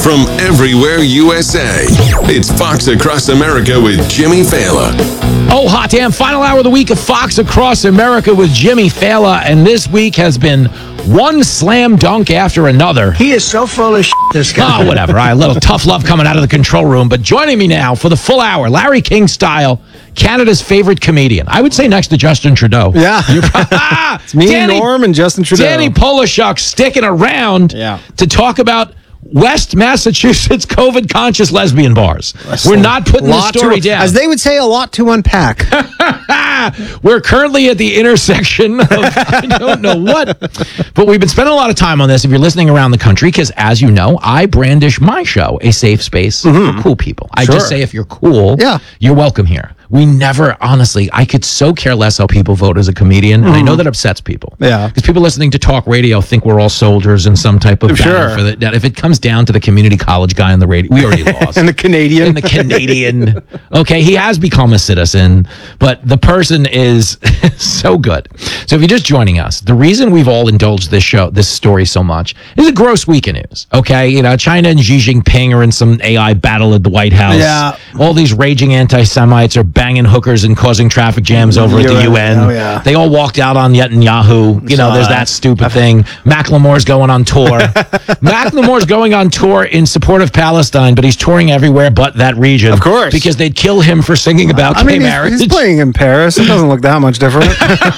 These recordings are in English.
from everywhere USA. It's Fox Across America with Jimmy Fallon. Oh, hot damn. Final hour of the week of Fox Across America with Jimmy Fallon. And this week has been one slam dunk after another. He is so full of shit, this guy. Oh, whatever. All right, a little tough love coming out of the control room. But joining me now for the full hour, Larry King style, Canada's favorite comedian. I would say next to Justin Trudeau. Yeah. It's me, Norm, and Justin Trudeau. Danny Polishuk sticking around to talk about West Massachusetts COVID-conscious lesbian bars. We're not putting the story down. As they would say, a lot to unpack. We're currently at the intersection of I don't know what. But we've been spending a lot of time on this if you're listening around the country, because as you know, I brandish my show, a safe space for cool people. I just say if you're cool, you're welcome here. We never, honestly, I could so care less how people vote as a comedian, and I know that upsets people. Yeah. Because people listening to talk radio think we're all soldiers in some type of battle for that. If it comes down to the community college guy on the radio, we already lost. And the Canadian. And the Canadian. Okay, he has become a citizen, but the person is so good. So if you're just joining us, the reason we've all indulged this story so much is a gross week of news. Okay, you know, China and Xi Jinping are in some AI battle at the White House. Yeah. All these raging anti-Semites are banging hookers and causing traffic jams over at the UN. Oh, yeah. They all walked out on Netanyahu. You know, there's that stupid thing. Macklemore's going on tour. Macklemore's going on tour in support of Palestine, but he's touring everywhere but that region. Of course. Because they'd kill him for singing about gay marriage. He's playing in Paris. It doesn't look that much different.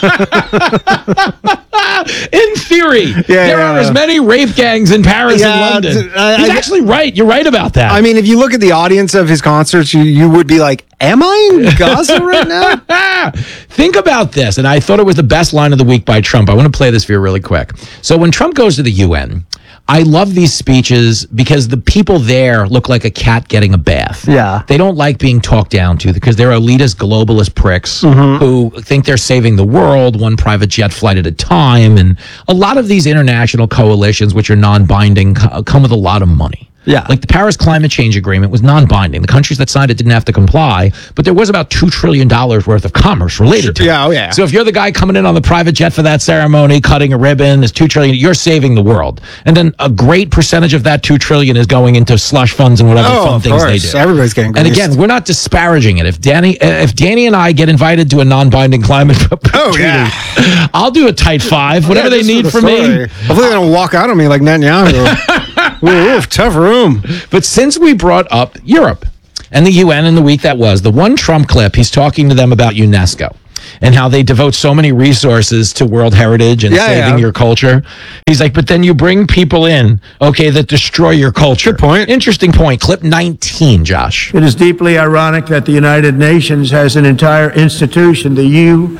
In theory, there are as many rape gangs in Paris and London. He's actually right. You're right about that. I mean, if you look at the audience of his concerts, you would be like, am I in Gaza right now? Think about this, and I thought it was the best line of the week by Trump. I want to play this for you really quick. So when Trump goes to the UN, I love these speeches because the people there look like a cat getting a bath. Yeah. They don't like being talked down to because they're elitist, globalist pricks who think they're saving the world one private jet flight at a time. And a lot of these international coalitions, which are non-binding, come with a lot of money. Yeah. Like the Paris Climate Change Agreement was non-binding. The countries that signed it didn't have to comply, but there was about $2 trillion worth of commerce related to it. Yeah, oh yeah. So if you're the guy coming in on the private jet for that ceremony, cutting a ribbon, there's $2 trillion, you're saving the world. And then a great percentage of that $2 trillion is going into slush funds and whatever fun things they do. Everybody's getting greased. And again, we're not disparaging it. If Danny and I get invited to a non-binding climate treaty, I'll do a tight five, whatever they need from me. Hopefully they don't walk out on me like Netanyahu. Ooh, tough room. But since we brought up Europe and the UN in the week that was, the one Trump clip, he's talking to them about UNESCO and how they devote so many resources to World Heritage and saving your culture. He's like, but then you bring people in, that destroy your culture. Good point. Interesting point. Clip 19, Josh. It is deeply ironic that the United Nations has an entire institution, the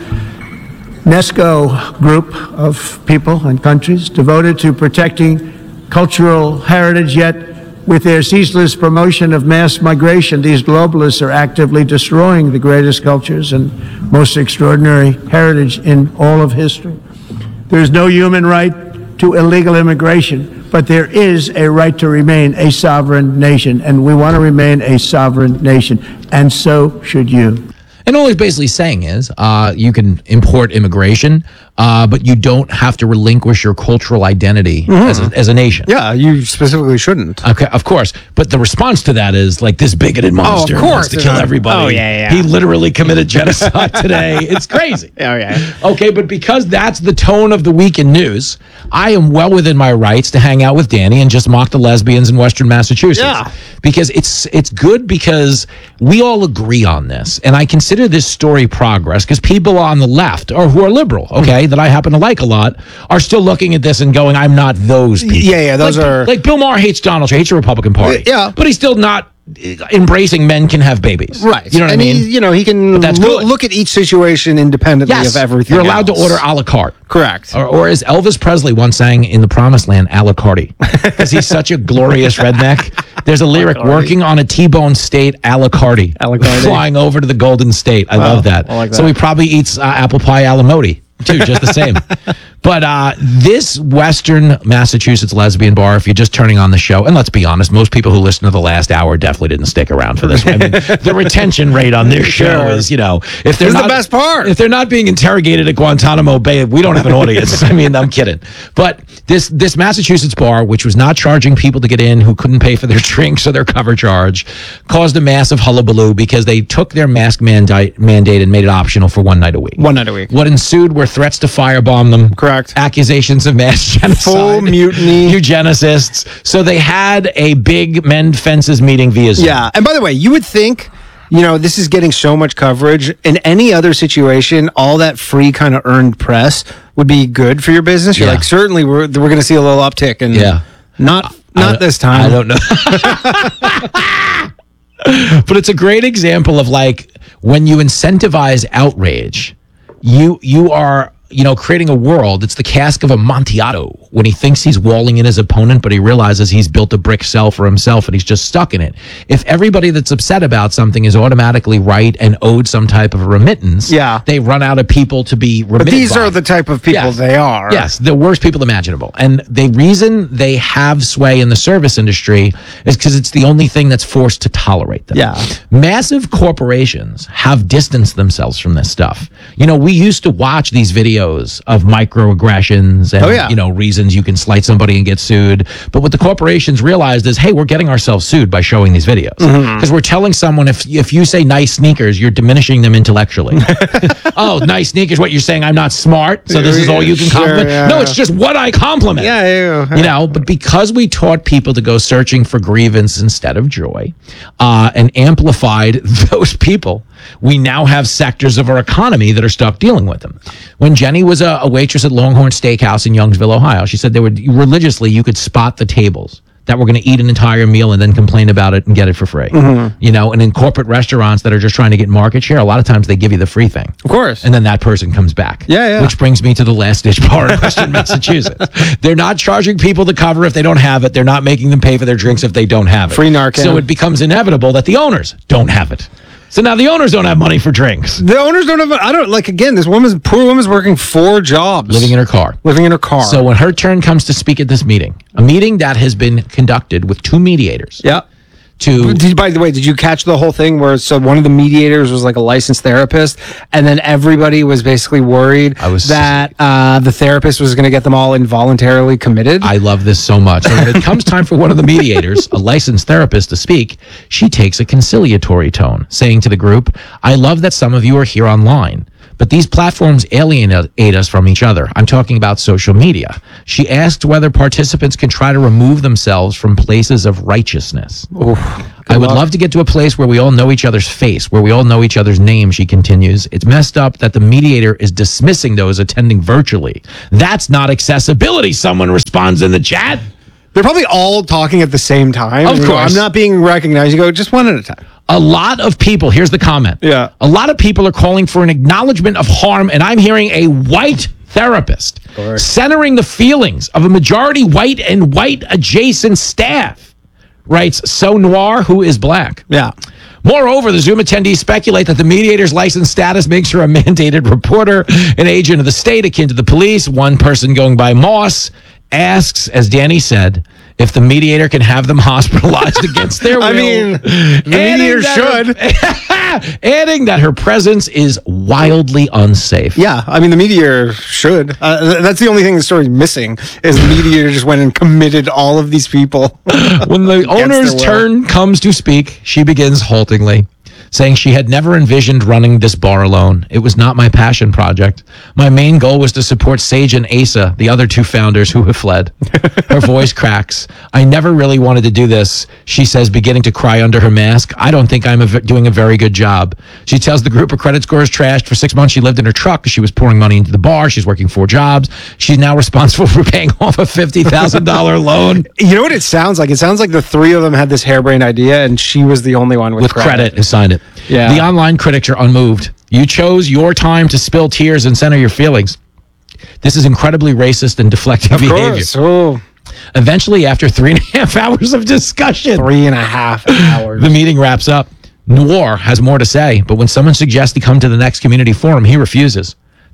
UNESCO group of people and countries devoted to protecting cultural heritage, yet with their ceaseless promotion of mass migration, these globalists are actively destroying the greatest cultures and most extraordinary heritage in all of history. There is no human right to illegal immigration, but there is a right to remain a sovereign nation, and we want to remain a sovereign nation, and so should you. And all he's basically saying is you can import immigration, but you don't have to relinquish your cultural identity as a nation. Yeah, you specifically shouldn't. Okay, of course. But the response to that is like this bigoted monster of course, wants to kill everybody. Oh, yeah. He literally committed genocide today. It's crazy. Oh, yeah. Okay, but because that's the tone of the week in news, I am well within my rights to hang out with Danny and just mock the lesbians in Western Massachusetts. Yeah. Because it's good because we all agree on this. And I consider this story progress because people on the left or who are liberal, that I happen to like a lot, are still looking at this and going, I'm not those people. Yeah, those are... Like Bill Maher hates Donald Trump, hates the Republican Party. Yeah. But he's still not embracing men can have babies. Right. You know what I mean? He can that's good. look at each situation independently of everything. You're allowed else. to order a la carte. Correct. Or as Elvis Presley once sang in The Promised Land, a la carte. Because he's such a glorious redneck. There's a lyric, working on a T-bone state a la carte. Flying over to the Golden State. I love that. I like that. So he probably eats apple pie a la modi, too, just the same. But this Western Massachusetts lesbian bar, if you're just turning on the show, and let's be honest, most people who listen to the last hour definitely didn't stick around for this. I mean, the retention rate on this show is, if they're not the best part. If they're not being interrogated at Guantanamo Bay, we don't have an audience. I mean, I'm kidding. But this Massachusetts bar, which was not charging people to get in who couldn't pay for their drinks or their cover charge, caused a massive hullabaloo because they took their mask mandate and made it optional for one night a week. One night a week. What ensued were threats to firebomb them. Correct. Accusations of mass genocide. Full mutiny. Eugenicists. So they had a big mend fences meeting via Zoom. Yeah. And by the way, you would think, this is getting so much coverage. In any other situation, all that free kind of earned press would be good for your business. You're Yeah. like, certainly we're going to see a little uptick. And not this time. I don't know. But it's a great example of when you incentivize outrage, you are creating a world. It's the cask of Amontillado when he thinks he's walling in his opponent, but he realizes he's built a brick cell for himself and he's just stuck in it. If everybody that's upset about something is automatically right and owed some type of a remittance, they run out of people to be remitted But these by. are the type of people they are. Yes, the worst people imaginable. And the reason they have sway in the service industry is because it's the only thing that's forced to tolerate them. Yeah. Massive corporations have distanced themselves from this stuff. We used to watch these videos of microaggressions and reasons you can slight somebody and get sued. But what the corporations realized is, hey, we're getting ourselves sued by showing these videos. Because we're telling someone if you say nice sneakers, you're diminishing them intellectually. Oh, nice sneakers, what you're saying, I'm not smart, so this is all you can compliment? Yeah. No, it's just what I compliment. But because we taught people to go searching for grievance instead of joy, and amplified those people, we now have sectors of our economy that are stuck dealing with them. When Jenny was a waitress at Longhorn Steakhouse in Youngsville, Ohio, she said you could spot the tables that were going to eat an entire meal and then complain about it and get it for free. And in corporate restaurants that are just trying to get market share, a lot of times they give you the free thing. Of course. And then that person comes back. Yeah. Which brings me to the Last Ditch Bar in Western Massachusetts. They're not charging people to cover if they don't have it. They're not making them pay for their drinks if they don't have it. Free Narcan. So it becomes inevitable that the owners don't have it. So now the owners don't have money for drinks. The owners don't have, again, this poor woman's working 4 jobs. Living in her car. So when her turn comes to speak at this meeting, a meeting that has been conducted with 2 mediators. Yeah. By the way, did you catch the whole thing where one of the mediators was like a licensed therapist, and then everybody was basically worried that the therapist was going to get them all involuntarily committed? I love this so much. When it comes time for one of the mediators, a licensed therapist, to speak, she takes a conciliatory tone, saying to the group, I love that some of you are here online, but these platforms alienate us from each other. I'm talking about social media. She asked whether participants can try to remove themselves from places of righteousness. I would love to get to a place where we all know each other's face, where we all know each other's name, she continues. It's messed up that the mediator is dismissing those attending virtually. That's not accessibility, someone responds in the chat. They're probably all talking at the same time. Of course. I'm not being recognized. You go, just one at a time. A lot of people, here's the comment. Yeah. A lot of people are calling for an acknowledgement of harm, and I'm hearing a white therapist centering the feelings of a majority white and white adjacent staff, writes So Noir, who is black. Yeah. Moreover, the Zoom attendees speculate that the mediator's license status makes her a mandated reporter, an agent of the state akin to the police. One person going by Moss asks, as Danny said, if the mediator can have them hospitalized against their will. I mean, the mediator should. Adding that her presence is wildly unsafe. Yeah, I mean, the mediator should. That's the only thing the story's missing, is the mediator just went and committed all of these people. When the owner's turn comes to speak, she begins haltingly, saying she had never envisioned running this bar alone. It was not my passion project. My main goal was to support Sage and Asa, the other 2 founders who have fled. Her voice cracks. I never really wanted to do this, she says, beginning to cry under her mask. I don't think I'm doing a very good job. She tells the group her credit score is trashed. For 6 months, she lived in her truck because she was pouring money into the bar. She's working 4 jobs. She's now responsible for paying off a $50,000 loan. You know what it sounds like? It sounds like the 3 of them had this harebrained idea, and she was the only one with credit who signed it. Yeah. The online critics are unmoved. You chose your time to spill tears and center your feelings. This is incredibly racist and deflecting behavior. Course. Oh. Eventually, after 3.5 hours of discussion, 3.5 hours. the meeting wraps up. Noir has more to say, but when someone suggests he come to the next community forum, he refuses.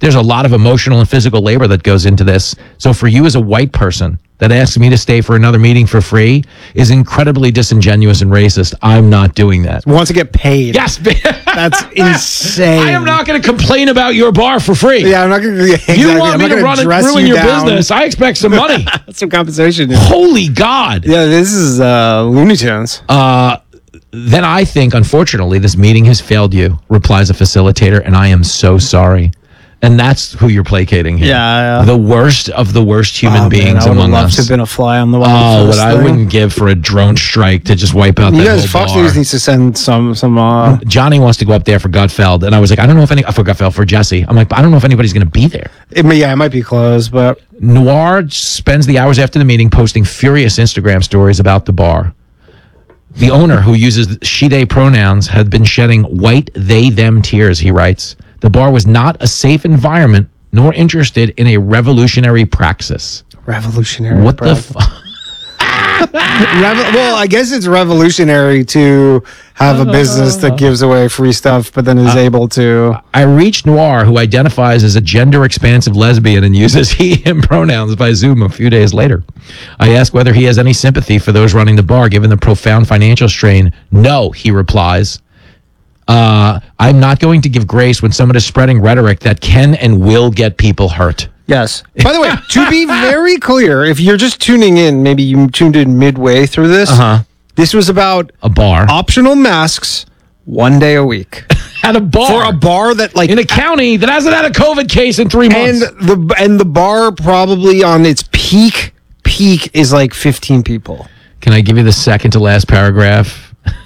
There's a lot of emotional and physical labor that goes into this. So for you as a white person that asks me to stay for another meeting for free is incredibly disingenuous and racist. I'm not doing that. Wants to get paid. Yes. That's insane. I am not going to complain about your bar for free. Yeah, I'm not going to. Exactly. You want me to run and ruin your down. business? I expect some money. Some compensation. Holy God. Yeah, this is Looney Tunes. Then I think, unfortunately, this meeting has failed you, replies a facilitator, and I am so sorry. And that's who you're placating here. Yeah. The worst of the worst human beings among us. I would love to have been a fly on the wall. Oh, what I wouldn't give for a drone strike to just wipe out that whole bar. Fox News needs to send some. Johnny wants to go up there for Gutfeld, and I was like, I don't know if for Gutfeld, for Jesse. I'm like, I don't know if anybody's going to be there. It might be closed, but Noir spends the hours after the meeting posting furious Instagram stories about the bar. The owner, who uses she/they pronouns, had been shedding white they/them tears, he writes. The bar was not a safe environment, nor interested in a revolutionary praxis. Revolutionary What praxis. The fuck? Well, I guess it's revolutionary to have a business that gives away free stuff, but then is able to. I reached Noir, who identifies as a gender-expansive lesbian and uses he/him pronouns by Zoom a few days later. I asked whether he has any sympathy for those running the bar, given the profound financial strain. No, he replies. I'm not going to give grace when someone is spreading rhetoric that can and will get people hurt. Yes. By the way, to be very clear, if you're just tuning in, maybe you tuned in midway through this. This was about a bar, optional masks, 1 day a week at a bar, for a bar that like in a county that hasn't had a COVID case in 3 months, and the bar probably on its peak is like 15 people. Can I give you the second to last paragraph?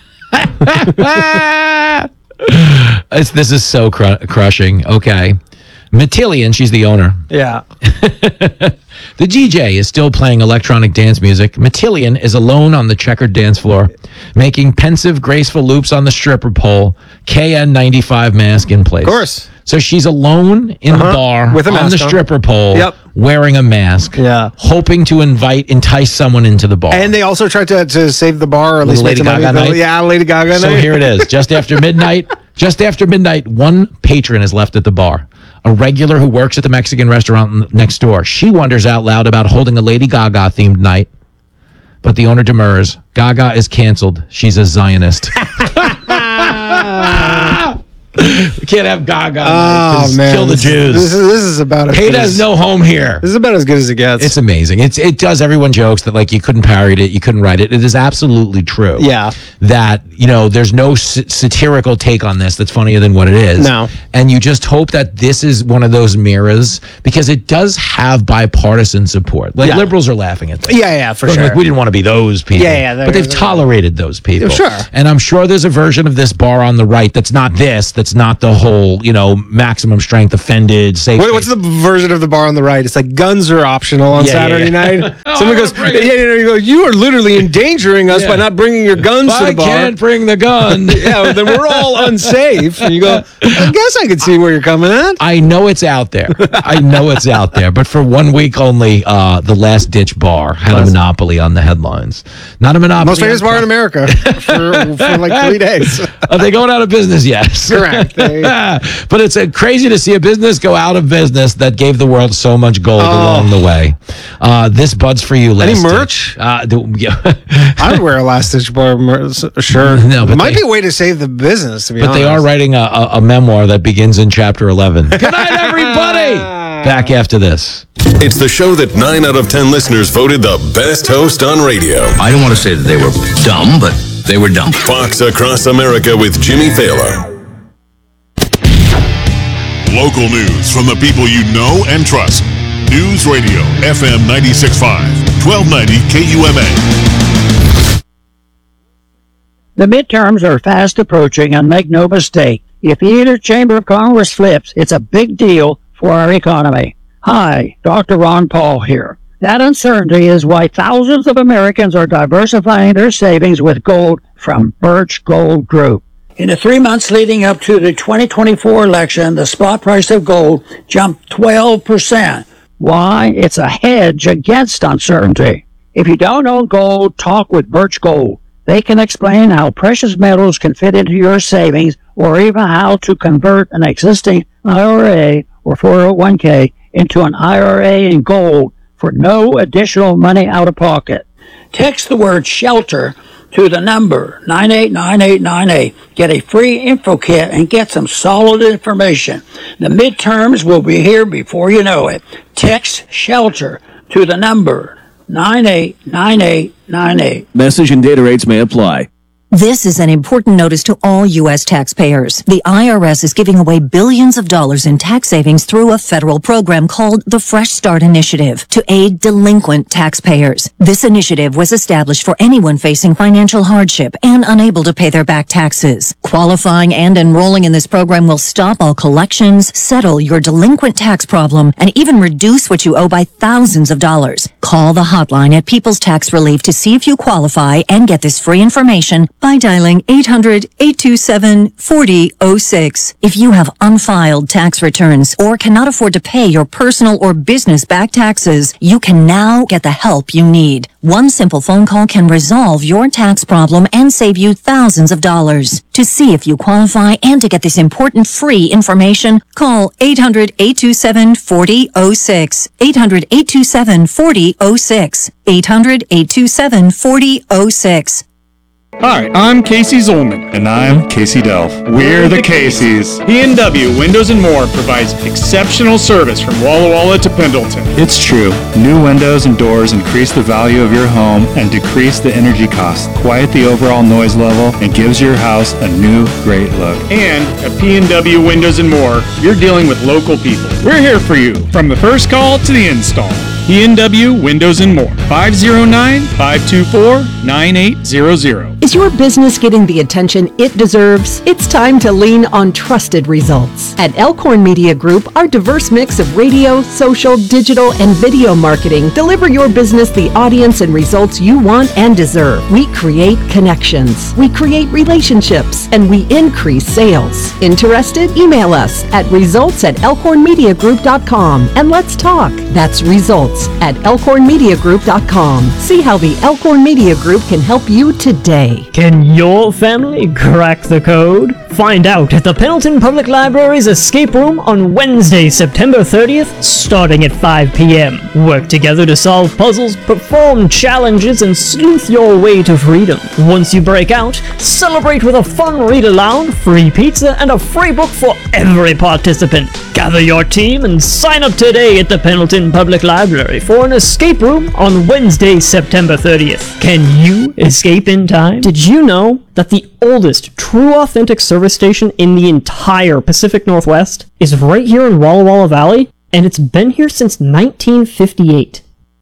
This is so crushing. Okay. Matillion, she's the owner. Yeah. The DJ is still playing electronic dance music. Matillion is alone on the checkered dance floor, making pensive, graceful loops on the stripper pole, KN95 mask in place. Of course. So she's alone in the bar with a mask on the stripper pole, wearing a mask, hoping to entice someone into the bar. And they also tried to save the bar, or at least Lady Gaga night. Yeah, Lady Gaga night. So here it is. Just after midnight, one patron is left at the bar. A regular who works at the Mexican restaurant next door. She wonders out loud about holding a Lady Gaga themed night, but the owner demurs. Gaga is canceled. She's a Zionist. We can't have Gaga. Oh, man. Kill the Jews. This is about Hate has no home here. This is about as good as it gets. It's amazing. It does everyone jokes that like you couldn't parody it, you couldn't write it. It is absolutely true. Yeah. That, there's no satirical take on this that's funnier than what it is. No. And you just hope that this is one of those mirrors because it does have bipartisan support. Like liberals are laughing at this. Yeah, for sure. Like, we didn't want to be those people. Yeah. But they've tolerated those people. Sure. And I'm sure there's a version of this bar on the right that's not this, that's not the whole, maximum strength offended. Safe. What's the version of the bar on the right? It's like guns are optional on Saturday night. Someone goes, you go, you are literally endangering us by not bringing your guns to the bar. I can't bring the gun. Then we're all unsafe. And you go, I guess I could see where you're coming at. I know it's out there. But for 1 week only, the Last Ditch Bar had a monopoly on the headlines. Not a monopoly. Most famous bar in America for like 3 days. Are they going out of business? Yes. Correct. But it's crazy to see a business go out of business that gave the world so much gold along the way. This Bud's for you. Any merch? I would wear a Last Ditch Bar shirt. No, but it might be a way to save the business, to be honest. But they are writing a memoir that begins in chapter 11. Good night, everybody. Back after this. It's the show that 9 out of 10 listeners voted the best host on radio. I don't want to say that they were dumb, but they were dumb. Fox Across America with Jimmy Thaler. Local news from the people you know and trust. News Radio, FM 96.5, 1290 KUMA. The midterms are fast approaching, and make no mistake, if either chamber of Congress flips, it's a big deal for our economy. Hi, Dr. Ron Paul here. That uncertainty is why thousands of Americans are diversifying their savings with gold from Birch Gold Group. In the 3 months leading up to the 2024 election, the spot price of gold jumped 12%. Why? It's a hedge against uncertainty. If you don't own gold, talk with Birch Gold. They can explain how precious metals can fit into your savings or even how to convert an existing IRA or 401k into an IRA in gold for no additional money out of pocket. Text the word SHELTER to the number 989898. Get a free info kit and get some solid information. The midterms will be here before you know it. Text SHELTER to the number 989898. Message and data rates may apply. This is an important notice to all U.S. taxpayers. The IRS is giving away billions of dollars in tax savings through a federal program called the Fresh Start Initiative to aid delinquent taxpayers. This initiative was established for anyone facing financial hardship and unable to pay their back taxes. Qualifying and enrolling in this program will stop all collections, settle your delinquent tax problem, and even reduce what you owe by thousands of dollars. Call the hotline at People's Tax Relief to see if you qualify and get this free information by dialing 800-827-4006. If you have unfiled tax returns or cannot afford to pay your personal or business back taxes, you can now get the help you need. One simple phone call can resolve your tax problem and save you thousands of dollars. To see if you qualify and to get this important free information, call 800-827-4006. 800-827-4006. 800-827-4006. Hi, I'm Casey Zolman. And I'm Casey Delph. We're the Caseys. P&W Windows & More provides exceptional service from Walla Walla to Pendleton. It's true. New windows and doors increase the value of your home and decrease the energy costs, quiet the overall noise level, and gives your house a new, great look. And at P&W Windows & More, you're dealing with local people. We're here for you, from the first call to the install. P&W Windows & More, 509-524-9800. Is your business getting the attention it deserves? It's time to lean on trusted results. At Elkhorn Media Group, our diverse mix of radio, social, digital, and video marketing deliver your business the audience and results you want and deserve. We create connections, we create relationships, and we increase sales. Interested? Email us at results@elkhornmediagroup.com and let's talk. That's results@elkhornmediagroup.com. See how the Elkhorn Media Group can help you today. Can your family crack the code? Find out at the Pendleton Public Library's Escape Room on Wednesday, September 30th, starting at 5 p.m. Work together to solve puzzles, perform challenges, and sleuth your way to freedom. Once you break out, celebrate with a fun read-aloud, free pizza, and a free book for every participant. Gather your team and sign up today at the Pendleton Public Library for an escape room on Wednesday, September 30th. Can you escape in time? Did you know that the oldest true authentic service station in the entire Pacific Northwest is right here in Walla Walla Valley? And it's been here since 1958.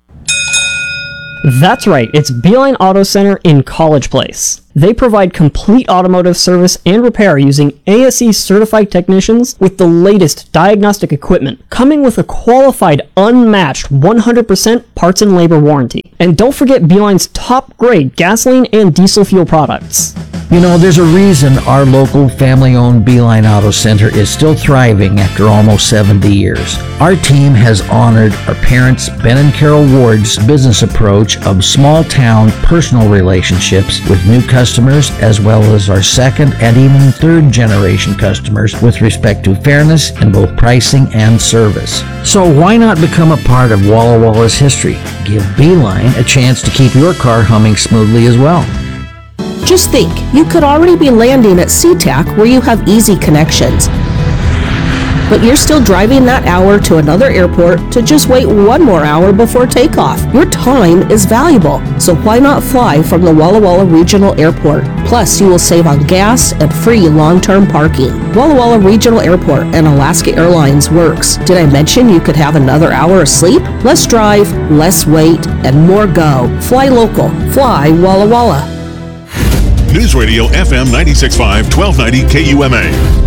That's right, it's Beeline Auto Center in College Place. They provide complete automotive service and repair using ASE certified technicians with the latest diagnostic equipment, coming with a qualified, unmatched 100% parts and labor warranty. And don't forget Beeline's top grade gasoline and diesel fuel products. You know, there's a reason our local family-owned Beeline Auto Center is still thriving after almost 70 years. Our team has honored our parents, Ben and Carol Ward's business approach of small-town personal relationships with new customers, as well as our second and even third-generation customers with respect to fairness in both pricing and service. So why not become a part of Walla Walla's history? Give Beeline a chance to keep your car humming smoothly as well. Just think, you could already be landing at SeaTac where you have easy connections. But you're still driving that hour to another airport to just wait one more hour before takeoff. Your time is valuable, so why not fly from the Walla Walla Regional Airport? Plus, you will save on gas and free long-term parking. Walla Walla Regional Airport and Alaska Airlines works. Did I mention you could have another hour of sleep? Less drive, less wait, and more go. Fly local. Fly Walla Walla. News Radio FM 96.5, 1290 KUMA.